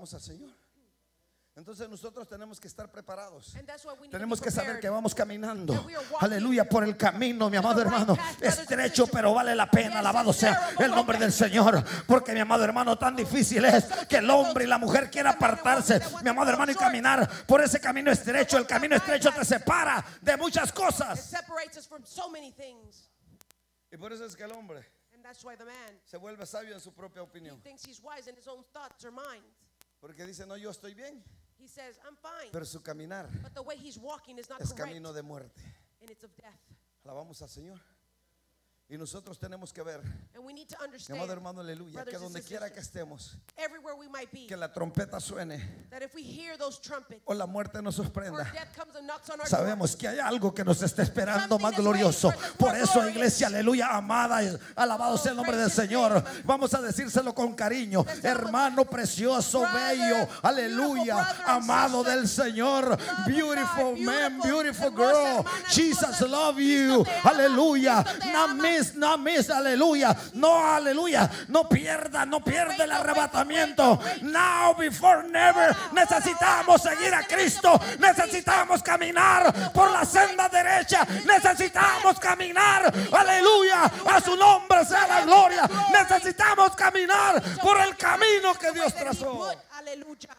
Alabamos al Señor. Entonces nosotros tenemos que estar preparados. And that's why we need Tenemos to que be saber que prepared. vamos caminando, That we are walking aleluya, por el camino, mi amado the right hermano, path, brothers and estrecho, sisters. pero vale la pena. Yes, Alabado it's sea narrow, but el nombre okay. del Señor. Porque mi amado hermano, tan difícil es que el hombre y la mujer quieran apartarse, mi amado hermano, y caminar por ese camino estrecho. El camino estrecho te separa de muchas It cosas. separates us from so many things. Y por eso es que el hombre And that's why the man, se vuelve sabio en su propia he opinión. thinks he's wise in his own thoughts or minds. Porque dice, no, yo estoy bien, He says, I'm fine. pero su caminar But the way he's walking is not es correct. camino de muerte. And it's of death. Alabamos al Señor. Y nosotros tenemos que ver, And we need to mi understand, amado hermano, aleluya, brothers que and donde sisters, quiera que estemos, everywhere we might be, que la trompeta suene that if we hear those trumpets o la muerte nos or sorprenda, death comes and knocks on our door, sabemos que hay algo que nos está esperando más glorioso. Por eso, iglesia, aleluya, amada, alabado sea el nombre del Señor. Vamos a decírselo con cariño, hermano precioso, bello, aleluya, amado del Señor, beautiful man, beautiful girl, Jesus love you, aleluya, no miss, aleluya, no pierda el arrebatamiento. Now before never. Necesitamos seguir a Cristo, necesitamos caminar por la senda derecha, necesitamos caminar, aleluya, a su nombre sea la gloria. Necesitamos caminar por el camino que Dios trazó. Hallelujah.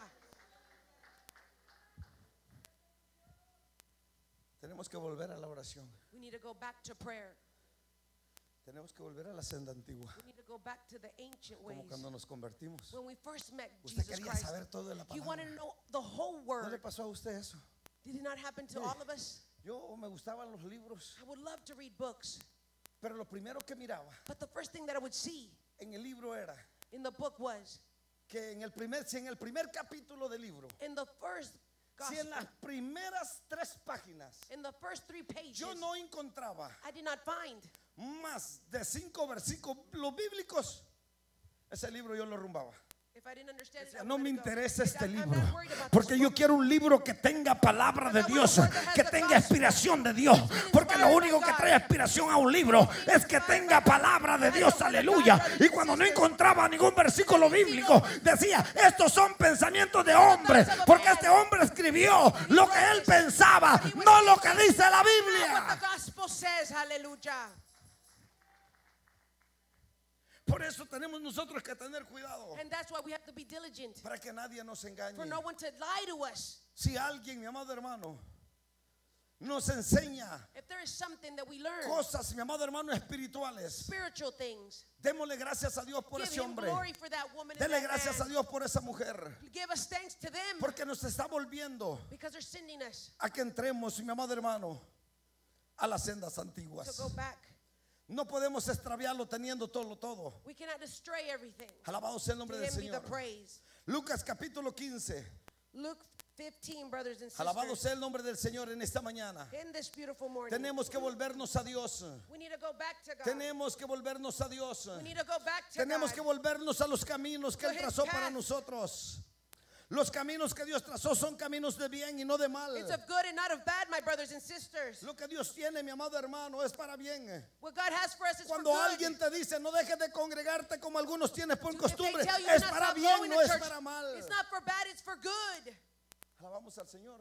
Tenemos que volver a la oración. We need to go back to prayer. Tenemos que volver a la senda antigua, We need to go back to the ancient ways. como cuando nos convertimos. When we first met Usted Jesus quería Christ, saber todo de la he wanted to palabra. know the whole ¿No le word. pasó a usted eso? Did it not happen to Sí. all of us? Yo me gustaban los libros, I would love to read books, pero lo primero que miraba but the first thing that I would see en el libro era in the book was, que si en el primer capítulo del libro, in the first si en gospel, las primeras 3 páginas in the first 3 pages, yo no encontraba I did not find más de 5 versículos bíblicos, ese libro yo lo rumbaba. if I didn't understand it, I No would me let it go. interesa este I'm libro, not worried about porque this yo book. quiero un libro que tenga palabra de Dios, que tenga inspiración de Dios, porque lo único que trae inspiración a un libro es que tenga palabra de Dios, aleluya. Y cuando no encontraba ningún versículo bíblico, decía, estos son pensamientos de hombres, porque este hombre escribió lo que él pensaba, no lo que dice la What Biblia. the gospel says, hallelujah. Por eso tenemos nosotros que tener cuidado, And that's why we have to be diligent, para que nadie nos engañe. for no one to lie to us. Si alguien, mi amado hermano, nos enseña If there is something that we learn, cosas, mi amado hermano, espirituales, spiritual things, démosle gracias a Dios por give ese him hombre. glory for that woman and Dele that gracias a man. Dios por esa mujer, Give us thanks to them porque nos está volviendo because they're sending us a que entremos, mi amado hermano, a las sendas to antiguas. go back. No podemos extraviarlo teniendo todo. We cannot destroy everything. Alabado sea el To nombre del him be the Señor. praise. Lucas capítulo 15. Luke 15, brothers and Alabado sisters. sea el nombre del Señor en esta mañana. In this beautiful morning, Tenemos que volvernos a Dios. we need to go back to God. Tenemos que volvernos a Dios. We need to go back to Tenemos que God. volvernos a los caminos que To Él his trazó para path. nosotros. Los caminos que Dios trazó son caminos de bien y no de mal. It's of good and not of bad, my brothers and sisters. Lo que Dios tiene, mi amado hermano, es para bien. What God has for us is Cuando for good. alguien te dice no dejes de congregarte como algunos tienes por If they costumbre, tell you es not para stop bien, going no to es church, para mal. it's not for bad, it's for good. Alabamos al Señor.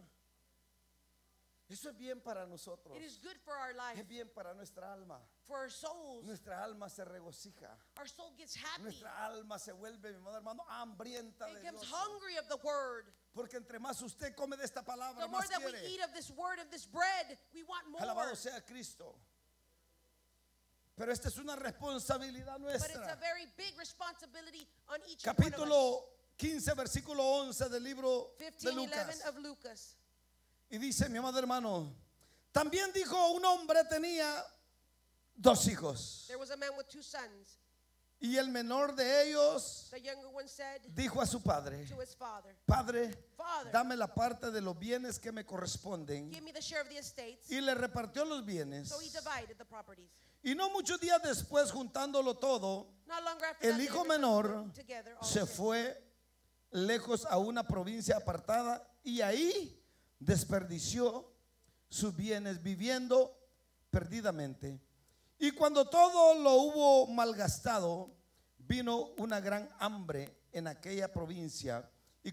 Eso es bien para nosotros. It is good for our life, Es bien para nuestra alma. for our souls. Nuestra alma se regocija. Our soul gets happy. Nuestra alma se vuelve, mi amado hermano, hambrienta It de becomes Dios. hungry of the word. Porque entre más usted come de esta palabra, The more más that we quiere. eat of this word, of this bread, we want more. Alabado sea Cristo. Pero esta es una responsabilidad But it's a nuestra. very big responsibility on each one of us. Capítulo 15, versículo 11 del libro de 15:11 Lucas. of Lucas. Y dice, mi amado hermano, también dijo un hombre tenía 2 hijos. There was a man with 2 sons. Y el menor de ellos The younger one said dijo a su padre, to his father, Padre, Father, dame la parte de los bienes que me corresponden. give me the share of the estates. Y le repartió los bienes. So he divided the properties. Y no muchos días después, juntándolo todo, Not longer after el that, they hijo gathered menor together all se of them. fue lejos a una provincia apartada y ahí desperdició sus bienes viviendo perdidamente. Y cuando todo lo hubo malgastado, vino una gran hambre en aquella provincia